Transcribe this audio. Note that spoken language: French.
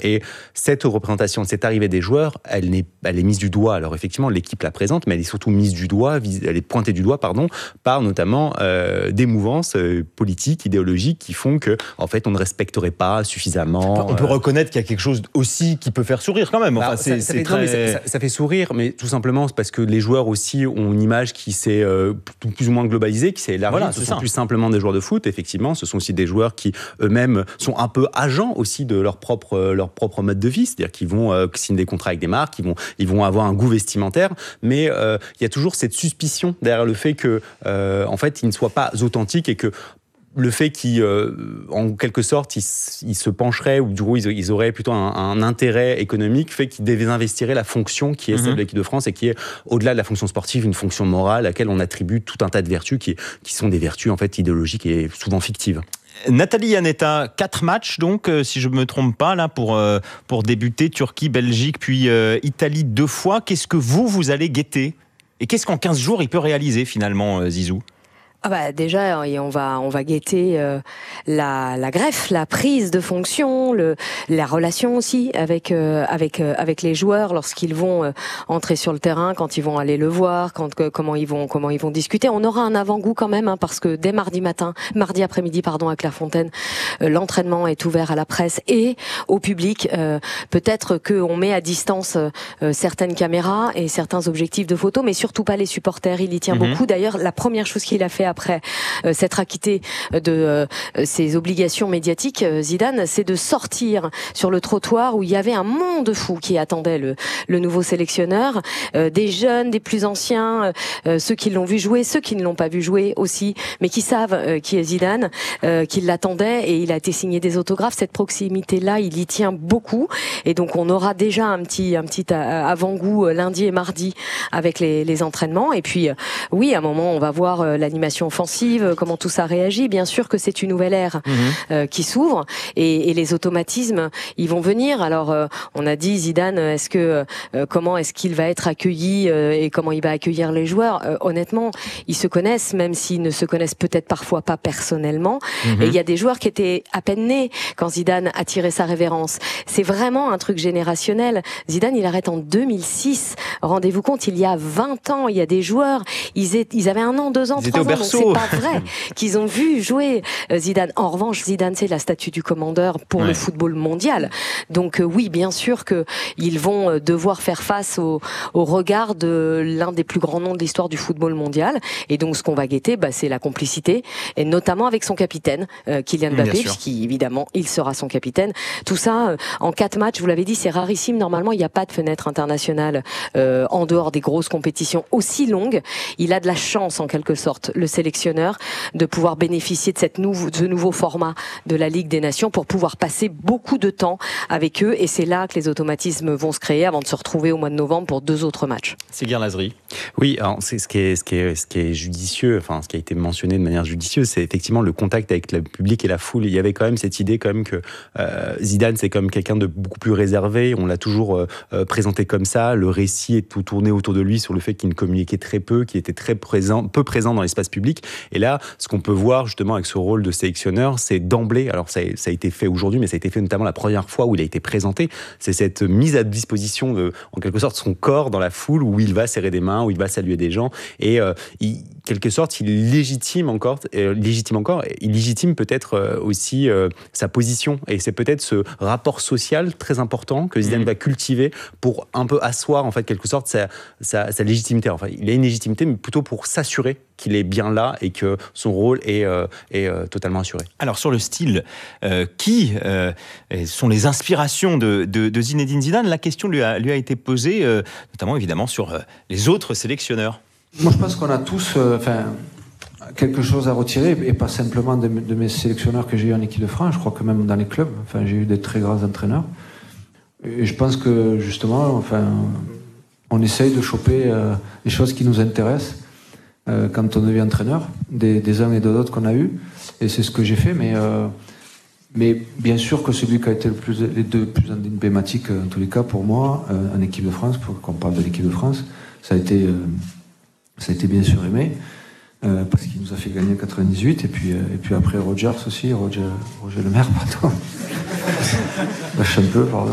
Et cette représentation, cette arrivée des joueurs, elle est mise du doigt. Alors effectivement, l'équipe la présente, mais elle est surtout mise du doigt, elle est pointée du doigt, par notamment des mouvances politiques, idéologiques, qui font que, en fait, on ne respecterait pas suffisamment. On peut reconnaître qu'il y a quelque chose aussi qui peut faire sourire quand même. Enfin, ça fait sourire, mais tout simplement parce que les joueurs aussi ont une image qui s'est plus ou moins globalisée, qui s'est élargie. Voilà, ce sont plus simplement des joueurs de foot, effectivement. Ce sont aussi des joueurs qui eux-mêmes sont un peu agents aussi de leur propre mode de vie, c'est-à-dire qu'ils vont signer des contrats avec des marques, ils vont avoir un goût vestimentaire, mais il y a toujours cette suspicion derrière le fait que, en fait, ils ne soient pas authentiques et que le fait qu'ils, en quelque sorte, ils se pencheraient, ou du coup, ils auraient plutôt un intérêt économique, fait qu'ils désinvestiraient la fonction qui est celle de l'équipe de France et qui est, au-delà de la fonction sportive, une fonction morale à laquelle on attribue tout un tas de vertus qui sont des vertus, en fait, idéologiques et souvent fictives. Nathalie Iannetta, 4 matchs donc, si je ne me trompe pas, là, pour débuter, Turquie, Belgique, puis Italie 2 fois. Qu'est-ce que vous allez guetter ? Et qu'est-ce qu'en 15 jours, il peut réaliser finalement, Zizou ? Déjà, on va guetter la greffe, la prise de fonction, la relation aussi avec les joueurs lorsqu'ils vont entrer sur le terrain, quand ils vont aller le voir, comment ils vont discuter. On aura un avant-goût quand même, parce que dès mardi après-midi, à Clairefontaine, l'entraînement est ouvert à la presse et au public. Peut-être qu'on met à distance certaines caméras et certains objectifs de photos, mais surtout pas les supporters. Il y tient beaucoup. D'ailleurs, la première chose qu'il a fait après s'être acquitté de ses obligations médiatiques, Zidane, c'est de sortir sur le trottoir où il y avait un monde fou qui attendait le nouveau sélectionneur, des jeunes, des plus anciens, ceux qui l'ont vu jouer, ceux qui ne l'ont pas vu jouer aussi, mais qui savent qui est Zidane, qui l'attendaient, et il a été signé des autographes. Cette proximité-là, il y tient beaucoup, et donc on aura déjà un petit avant-goût lundi et mardi avec les entraînements, et puis oui, à un moment on va voir l'animation offensive, comment tout ça réagit. Bien sûr que c'est une nouvelle ère qui s'ouvre, et les automatismes, ils vont venir. Alors, on a dit Zidane, comment est-ce qu'il va être accueilli et comment il va accueillir les joueurs. Honnêtement, ils se connaissent, même s'ils ne se connaissent peut-être parfois pas personnellement. Et il y a des joueurs qui étaient à peine nés quand Zidane a tiré sa révérence. C'est vraiment un truc générationnel. Zidane, il arrête en 2006. Rendez-vous compte, il y a 20 ans, il y a des joueurs, ils avaient 1 an, 2 ans, 3 ans. Donc c'est pas vrai qu'ils ont vu jouer Zidane. En revanche, Zidane, c'est la statue du commandeur pour le football mondial. Donc oui, bien sûr qu'ils vont devoir faire face au regard de l'un des plus grands noms de l'histoire du football mondial. Et donc ce qu'on va guetter, c'est la complicité, et notamment avec son capitaine, Kylian Mbappé, puisqu'évidemment, il sera son capitaine. Tout ça, en 4 matchs, vous l'avez dit, c'est rarissime. Normalement, il n'y a pas de fenêtre internationale en dehors des grosses compétitions aussi longues. Il a de la chance, en quelque sorte, le sélectionneur, de pouvoir bénéficier de ce nouveau format de la Ligue des Nations pour pouvoir passer beaucoup de temps avec eux, et c'est là que les automatismes vont se créer avant de se retrouver au mois de novembre pour 2 autres matchs. Séguir Lazri. Oui, alors c'est ce qui est judicieux, enfin ce qui a été mentionné de manière judicieuse, c'est effectivement le contact avec le public et la foule. Il y avait quand même cette idée quand même que Zidane, c'est comme quelqu'un de beaucoup plus réservé. On l'a toujours présenté comme ça. Le récit est tout tourné autour de lui sur le fait qu'il ne communiquait très peu, qu'il était peu présent dans l'espace public. Et là, ce qu'on peut voir justement avec ce rôle de sélectionneur, c'est d'emblée, alors ça a été fait aujourd'hui, mais ça a été fait notamment la première fois où il a été présenté, c'est cette mise à disposition de, en quelque sorte, son corps dans la foule, où il va serrer des mains, où il va saluer des gens, et quelque sorte, il légitime peut-être aussi sa position, et c'est peut-être ce rapport social très important que Zidane va cultiver pour un peu asseoir, en fait, quelque sorte, sa légitimité. Enfin, il a une légitimité, mais plutôt pour s'assurer qu'il est bien là et que son rôle est totalement assuré. Alors sur le style, qui sont les inspirations de Zinedine Zidane ? La question lui a été posée, notamment évidemment sur les autres sélectionneurs. Moi je pense qu'on a tous quelque chose à retirer, et pas simplement de mes sélectionneurs que j'ai eu en équipe de France. Je crois que même dans les clubs, j'ai eu des très grands entraîneurs. Et je pense que justement, on essaye de choper les choses qui nous intéressent quand on devient entraîneur, des uns et de l'autre qu'on a eu, et c'est ce que j'ai fait, mais bien sûr que celui qui a été les deux plus emblématiques, en tous les cas pour moi, en équipe de France, pour qu'on parle de l'équipe de France, ça a été bien sûr Aimé, parce qu'il nous a fait gagner en 98, et puis après Roger aussi, Roger Lemaire, pardon. Lâche un peu, pardon.